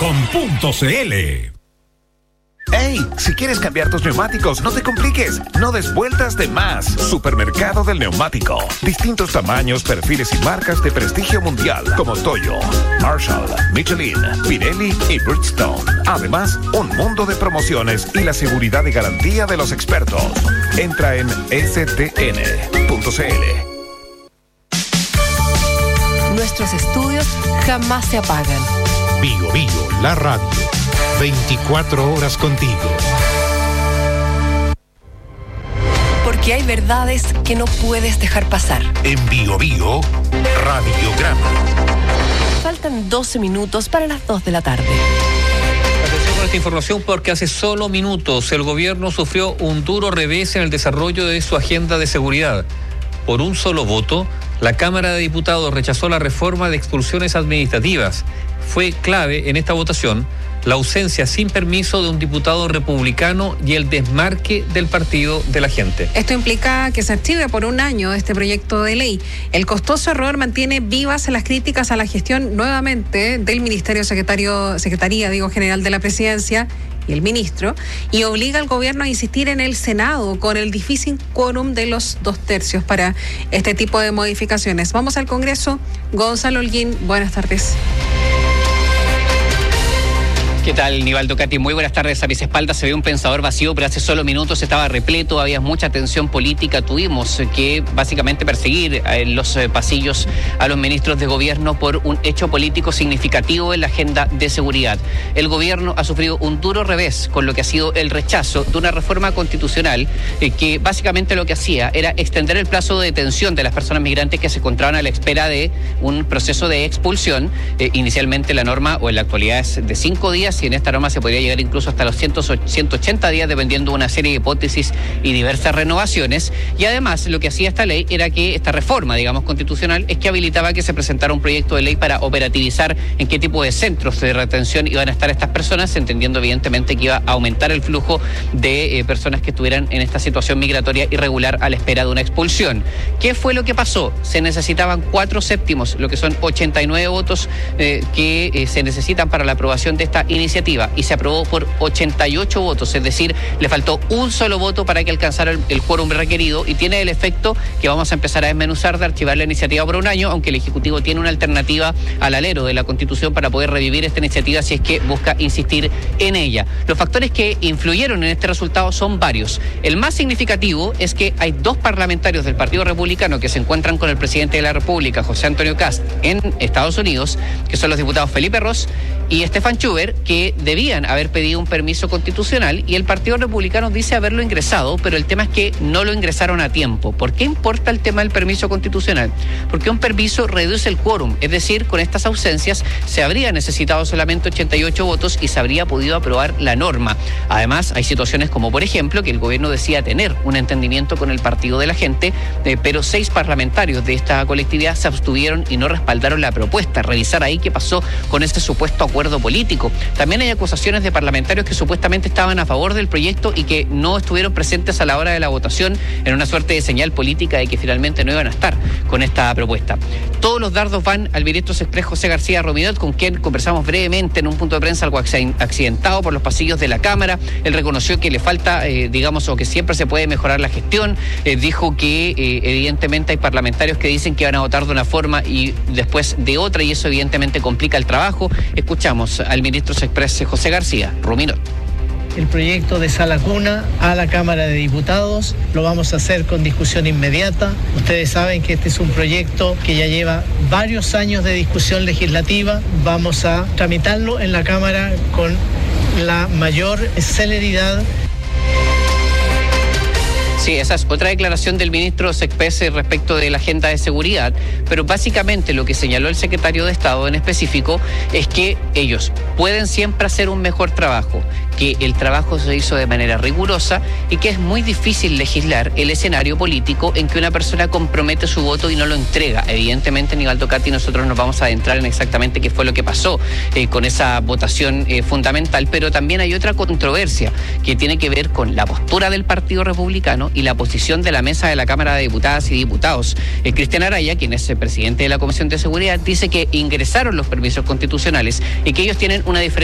¡Hey! Si quieres cambiar tus neumáticos, no te compliques. No des vueltas de más. Supermercado del Neumático. Distintos tamaños, perfiles y marcas de prestigio mundial como Toyo, Marshall, Michelin, Pirelli y Bridgestone. Además, un mundo de promociones y la seguridad y garantía de los expertos. Entra en stn.cl. Nuestros estudios jamás se apagan. Bio Bio, la radio. 24 horas contigo. Porque hay verdades que no puedes dejar pasar. En Bio Bio, radiograma. Faltan 12 minutos para las 2 de la tarde. Atención con esta información porque hace solo minutos el gobierno sufrió un duro revés en el desarrollo de su agenda de seguridad. Por un solo voto, la Cámara de Diputados rechazó la reforma de expulsiones administrativas. Fue clave en esta votación la ausencia sin permiso de un diputado republicano y el desmarque del Partido de la Gente. Esto implica que se archive por un año este proyecto de ley. El costoso error mantiene vivas las críticas a la gestión nuevamente del Secretaría General de la Presidencia y el ministro, y obliga al gobierno a insistir en el Senado con el difícil quórum de los 2/3 para este tipo de modificaciones. Vamos al Congreso. Gonzalo Holguín, buenas tardes. ¿Qué tal, Nivaldo Cati? Muy buenas tardes. A mis espaldas se ve un pensador vacío, pero hace solo minutos estaba repleto, había mucha tensión política. Tuvimos que básicamente perseguir en los pasillos a los ministros de gobierno por un hecho político significativo en la agenda de seguridad. El gobierno ha sufrido un duro revés con lo que ha sido el rechazo de una reforma constitucional que básicamente lo que hacía era extender el plazo de detención de las personas migrantes que se encontraban a la espera de un proceso de expulsión. Inicialmente la norma, o en la actualidad, es de 5 días, y en esta norma se podría llegar incluso hasta los 180 días, dependiendo de una serie de hipótesis y diversas renovaciones. Y además, lo que hacía esta ley era que esta reforma, constitucional, es que habilitaba que se presentara un proyecto de ley para operativizar en qué tipo de centros de retención iban a estar estas personas, entendiendo evidentemente que iba a aumentar el flujo de personas que estuvieran en esta situación migratoria irregular a la espera de una expulsión. ¿Qué fue lo que pasó? Se necesitaban 4/7, lo que son 89 votos que se necesitan para la aprobación de esta iniciativa, y se aprobó por 88 votos, es decir, le faltó un solo voto para que alcanzara el quórum requerido, y tiene el efecto que vamos a empezar a desmenuzar de archivar la iniciativa por un año, aunque el Ejecutivo tiene una alternativa al alero de la Constitución para poder revivir esta iniciativa si es que busca insistir en ella. Los factores que influyeron en este resultado son varios. El más significativo es que hay 2 parlamentarios del Partido Republicano que se encuentran con el presidente de la República, José Antonio Kast, en Estados Unidos, que son los diputados Felipe Ros y Stefan Schubert, que debían haber pedido un permiso constitucional, y el Partido Republicano dice haberlo ingresado, pero el tema es que no lo ingresaron a tiempo. ¿Por qué importa el tema del permiso constitucional? Porque un permiso reduce el quórum, es decir, con estas ausencias se habría necesitado solamente 88 votos y se habría podido aprobar la norma. Además, hay situaciones como, por ejemplo, que el gobierno decía tener un entendimiento con el Partido de la Gente, pero 6 parlamentarios de esta colectividad se abstuvieron y no respaldaron la propuesta. Revisar ahí qué pasó con ese supuesto acuerdo político. También hay acusaciones de parlamentarios que supuestamente estaban a favor del proyecto y que no estuvieron presentes a la hora de la votación, en una suerte de señal política de que finalmente no iban a estar con esta propuesta. Todos los dardos van al ministro Express José García Rominot, con quien conversamos brevemente en un punto de prensa algo accidentado por los pasillos de la Cámara. Él reconoció que le falta, o que siempre se puede mejorar la gestión. Dijo que evidentemente hay parlamentarios que dicen que van a votar de una forma y después de otra, y eso evidentemente complica el trabajo. Escuchamos al ministro Express José García Rominot. El proyecto de sala cuna a la Cámara de Diputados lo vamos a hacer con discusión inmediata. Ustedes saben que este es un proyecto que ya lleva varios años de discusión legislativa. Vamos a tramitarlo en la Cámara con la mayor celeridad. Sí, esa es otra declaración del ministro Sexpese respecto de la agenda de seguridad, pero básicamente lo que señaló el secretario de Estado en específico es que ellos pueden siempre hacer un mejor trabajo, que el trabajo se hizo de manera rigurosa y que es muy difícil legislar el escenario político en que una persona compromete su voto y no lo entrega. Evidentemente, Nivaldo Cati, nosotros nos vamos a adentrar en exactamente qué fue lo que pasó con esa votación fundamental, pero también hay otra controversia que tiene que ver con la postura del Partido Republicano y la posición de la mesa de la Cámara de Diputadas y Diputados. Cristian Araya, quien es el presidente de la Comisión de Seguridad, dice que ingresaron los permisos constitucionales y que ellos tienen una diferencia